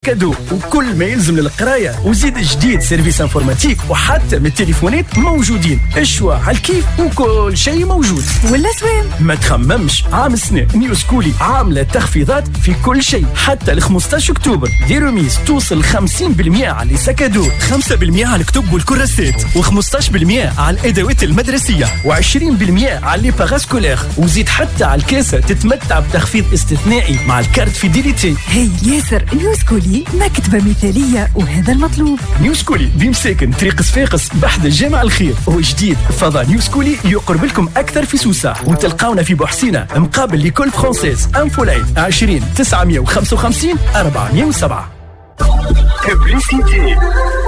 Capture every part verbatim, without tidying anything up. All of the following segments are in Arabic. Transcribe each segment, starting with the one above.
كادو وكل ما يلزم للقرايه وزيد جديد سيرفيس انفورماتيك وحتى من التليفونات موجودين. الشوا على الكيف وكل شيء موجود. ولا سوين ما تخممش، عام السنة نيو سكولي عامله تخفيضات في كل شيء حتى ل خمسطاش أكتوبر. دي رميز توصل خمسين بالمئة على سكادو، خمسة بالمئة على الكتب والكراسات، وخمسطاش بالمئة على الادوات المدرسيه، وعشرين بالمئة على لي باغاسكولير، وزيد حتى على الكاسه تتمتع بتخفيض استثنائي مع الكارت فيديليتي. هي ياسر نيو سكولي مكتبة مثالية وهذا المطلوب. نيو سكولي بمساكن طريق صفاقس بحذا جامع الخير، وجديد فضاء نيو سكولي يقرب لكم أكثر في سوسة، وتلقاونا في بوحسينة مقابل ليكول فرانسيز انفولايت عشرين تسعمية وخمسة وخمسين أربعمية وسبعة. ببليسيتي.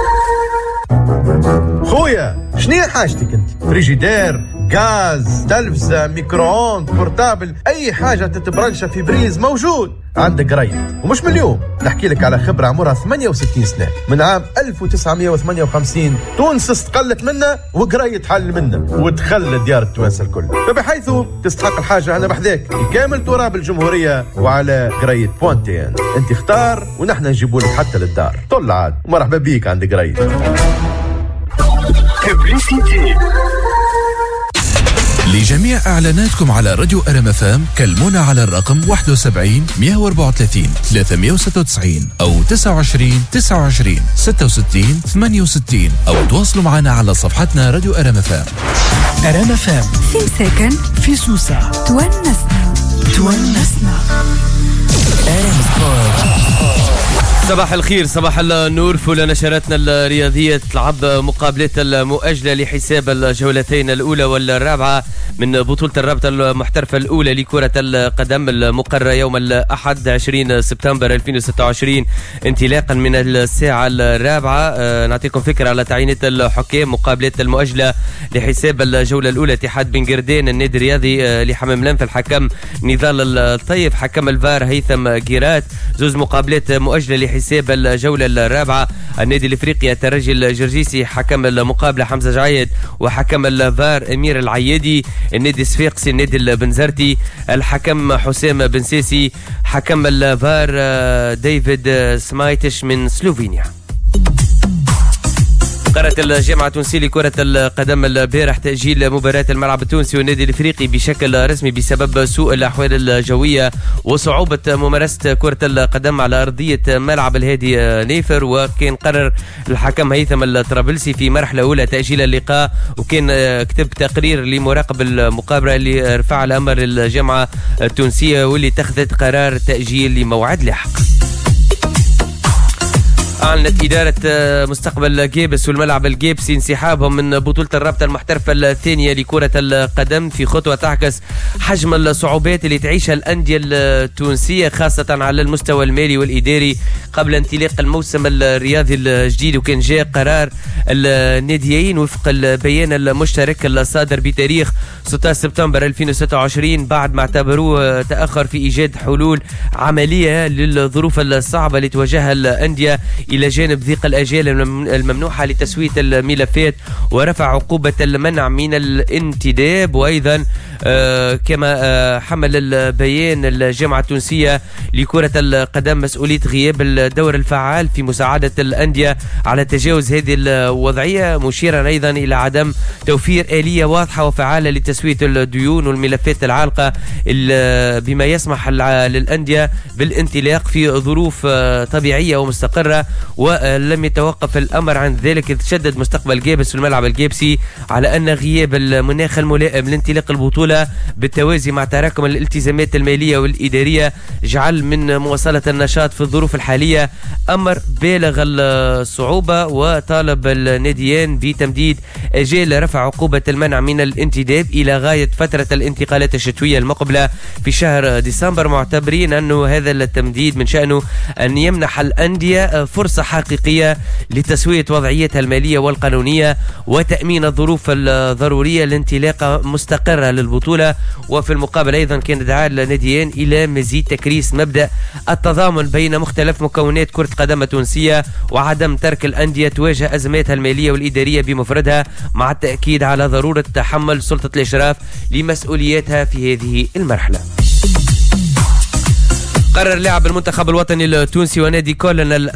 خويا شنو حاجتك انت؟ فريجيدير، غاز، تلفزة، ميكرووند، بورتابل، اي حاجه تتبرنشها في بريز موجود عندك قريب. ومش من اليوم، نحكي لك على خبره عمرها ثمانية وستين سنه. من عام ألف وتسعمية وثمانية وخمسين تونس استقلت منا وقريت حل منا وتخلى ديار التوانسه الكل، فبحيث تستحق الحاجه انا بحذاك بكامل تراب الجمهوريه وعلى قريت بوانتين. انت اختار ونحن نجيبوا لك حتى للدار. طل عاد ومرحبا بيك عند قريت. ببليسيتي. لجميع إعلاناتكم على راديو أرم اف ام كلمونا على الرقم واحد وسبعين مئة وأربعة وثلاثين ثلاثمئة وستة وتسعين أو تسعة وعشرين تسعة وعشرين ستة وستين ثمانية وستين أو تواصلوا معنا على صفحتنا راديو أرم اف ام. أرم اف ام في مساكن في سوسة تونسنا تونسنا. أرم سبورت. صباح الخير، صباح النور. فول نشراتنا الرياضية تلعب مقابلات المؤجلة لحساب الجولتين الأولى والرابعة من بطولة الرابطة المحترفة الأولى لكرة القدم المقررة يوم الأحد عشرين سبتمبر ألفين وستة وعشرين انطلاقا من الساعة الرابعة. أه نعطيكم فكرة على تعيينات الحكام. مقابلات المؤجلة لحساب الجولة الأولى اتحاد بن قردين النادي الرياضي أه لحمام لنف الحكم نضال الطيب، حكم الفار هيثم جيرات. زوز مقابلات مؤجلة حساب الجولة الرابعة النادي الافريقي الترجي الجرجيسي حكم المقابلة حمزة جعيد، وحكم الفار امير العيادي. النادي الصفاقسي النادي البنزرتي الحكم حسام بن ساسي، حكم الفار ديفيد سمايتش من سلوفينيا. قررت الجامعة التونسية لكرة القدم البارح تأجيل مباراة الملعب التونسي والنادي الافريقي بشكل رسمي بسبب سوء الأحوال الجوية وصعوبة ممارسة كرة القدم على أرضية ملعب الهادي نيفر. وكان قرر الحكم هيثم الطرابلسي في مرحلة أولى تأجيل اللقاء، وكان كتب تقرير لمراقب المقابلة اللي رفع الأمر للجامعة التونسية واللي اتخذت قرار تأجيل لموعد لاحق. أعلنت إدارة مستقبل جيبس والملعب الجيبسي انسحابهم من بطولة الرابطة المحترفة الثانية لكرة القدم في خطوة تعكس حجم الصعوبات اللي تعيشها الأندية التونسية خاصة على المستوى المالي والإداري قبل انطلاق الموسم الرياضي الجديد. وكان جاء قرار الناديين وفق البيان المشترك الصادر بتاريخ ستة عشر سبتمبر ألفين وستة وعشرين بعد ما اعتبروه تأخر في إيجاد حلول عملية للظروف الصعبة اللي تواجهها الأندية إلى جانب ضيق الأجال الممنوحة لتسوية الملفات ورفع عقوبة المنع من الانتداب. وأيضا آه كما آه حمل البيان الجامعة التونسية لكرة القدم مسؤولية غياب الدور الفعال في مساعدة الأندية على تجاوز هذه الوضعية، مشيرا أيضا إلى عدم توفير آلية واضحة وفعالة لتسوية الديون والملفات العالقة بما يسمح للأندية بالانطلاق في ظروف طبيعية ومستقرة. ولم يتوقف الأمر عن ذلك، إذ شدد مستقبل جيبس في الملعب الجيبسي على أن غياب المناخ الملائم لانطلاق البطولة بالتوازي مع تراكم الالتزامات المالية والإدارية جعل من مواصلة النشاط في الظروف الحالية أمر بالغ الصعوبة. وطالب الناديين بتمديد أجال رفع عقوبة المنع من الانتداب إلى غاية فترة الانتقالات الشتوية المقبلة في شهر ديسمبر، معتبرين أنه هذا التمديد من شأنه أن يمنح الأندية فرصة حقيقية لتسوية وضعيتها المالية والقانونية وتأمين الظروف الضرورية لانطلاق مستقرة للبطولة. وفي المقابل أيضا كان دعاء الناديين إلى مزيد تكريس مبدأ التضامن بين مختلف مكونات كرة القدم التونسية وعدم ترك الأندية تواجه أزماتها المالية والإدارية بمفردها، مع التأكيد على ضرورة تحمل سلطة الإشراف لمسؤولياتها في هذه المرحلة. قرر لاعب المنتخب الوطني التونسي ونادي كولن